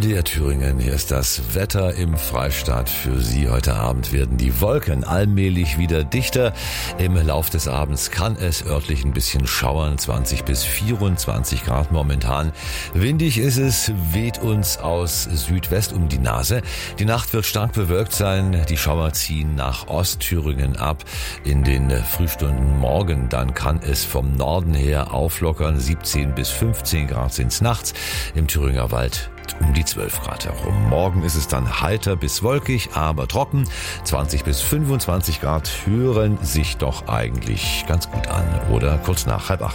MDR Thüringen, hier ist das Wetter im Freistaat für Sie. Heute Abend werden die Wolken allmählich wieder dichter. Im Lauf des Abends kann es örtlich ein bisschen schauern, 20 bis 24 Grad momentan. Windig ist es, weht uns aus Südwest um die Nase. Die Nacht wird stark bewölkt sein, die Schauer ziehen nach Ostthüringen ab. In den Frühstunden morgen, dann kann es vom Norden her auflockern, 17 bis 15 Grad sind's nachts, im Thüringer Wald um die 12 Grad herum. Morgen ist es dann heiter bis wolkig, aber trocken. 20 bis 25 Grad hören sich doch eigentlich ganz gut an. Oder kurz nach 7:30.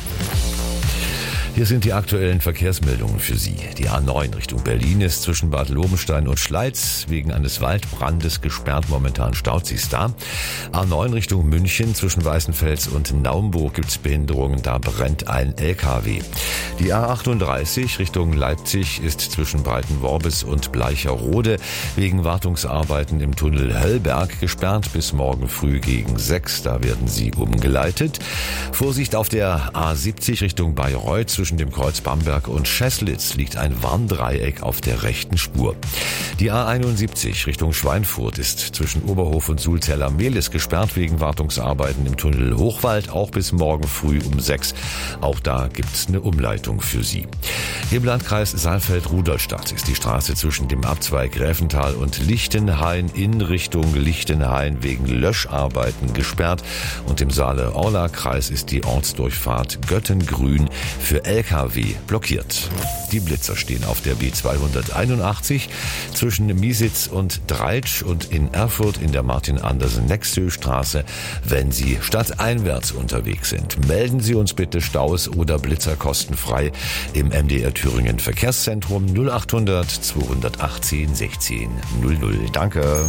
Hier sind die aktuellen Verkehrsmeldungen für Sie. Die A9 Richtung Berlin ist zwischen Bad Lobenstein und Schleiz wegen eines Waldbrandes gesperrt. Momentan staut sich's da. A9 Richtung München zwischen Weißenfels und Naumburg gibt's Behinderungen. Da brennt ein LKW. Die A38 Richtung Leipzig ist zwischen Breitenworbis und Bleicherode wegen Wartungsarbeiten im Tunnel Höllberg gesperrt bis morgen früh gegen 6. Da werden sie umgeleitet. Vorsicht auf der A70 Richtung Bayreuth. Zwischen dem Kreuz Bamberg und Scheßlitz liegt ein Warndreieck auf der rechten Spur. Die A71 Richtung Schweinfurt ist zwischen Oberhof und Sulzeller-Mehlis gesperrt wegen Wartungsarbeiten im Tunnel Hochwald, auch bis morgen früh um 6. Auch da gibt's eine Umleitung für Sie. Im Landkreis Saalfeld-Rudolstadt ist die Straße zwischen dem Abzweig Gräfental und Lichtenhain in Richtung Lichtenhain wegen Löscharbeiten gesperrt und im Saale-Orla-Kreis ist die Ortsdurchfahrt Göttengrün für LKW blockiert. Die Blitzer stehen auf der B281 zwischen Miesitz und Dreitsch und in Erfurt in der Martin-Andersen-Nextö-Straße, wenn Sie stadteinwärts unterwegs sind. Melden Sie uns bitte Staus oder Blitzer kostenfrei im MDR Thüringen Verkehrszentrum 0800 218 16 00. Danke.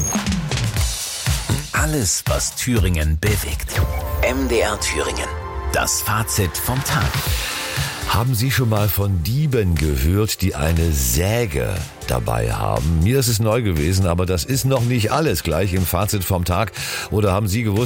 Alles, was Thüringen bewegt. MDR Thüringen. Das Fazit vom Tag. Haben Sie schon mal von Dieben gehört, die eine Säge dabei haben? Mir ist es neu gewesen, aber das ist noch nicht alles. Gleich im Fazit vom Tag. Oder haben Sie gewusst,